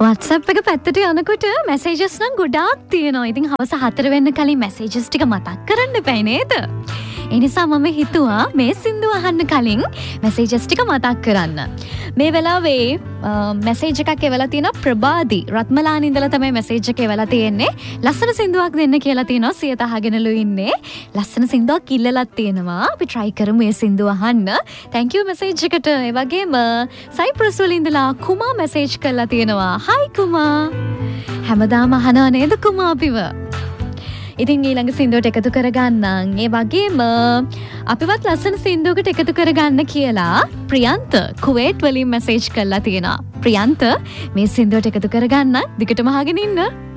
WhatsApp එක පැත්තට යනකොට මැසේජස් නම් ගොඩාක් තියෙනවා. ඉතින් හවස 4 වෙන්න කලින් මැසේජස් ටික මතක් කරන්න එපයි නේද? ඒ නිසා මම හිතුවා මේ සින්දුව අහන්න කලින් මැසේජස් ටික මතක් කරන්න. මේ වෙලාවේ මැසේජ් එකක් එවලා තියෙනවා ප්‍රබාදි රත්මලාන ඉඳලා තමයි මැසේජ් එක එවලා තියෙන්නේ. ලස්සන සින්දුවක් දෙන්න කියලා තියෙනවා. සියත අහගෙනලු ඉන්නේ. ලස්සන සින්දුවක් ඉල්ලලත් තියෙනවා. අපි try කරමු මේ සින්දුව අහන්න. thank you මැසේජ් එකට. ඒ වගේම සයිප්‍රස් වල ඉඳලා කුමා මැසේජ් කරලා තියෙනවා. hi කුමා. හැමදාම අහනවා නේද කුමා අපිව? ඉතින් ඊළඟ සින්දුවට එකතු කරගන්නම්. ඒ වගේම අපිවත් ලස්සන සින්දුවකට එකතු කරගන්න කියලා ප්‍රියන්ත කුවේට් වලින් මැසේජ් කරලා තියෙනවා. ප්‍රියන්ත මේ සින්දුවට එකතු කරගන්න. දිගටම අහගෙන ඉන්න.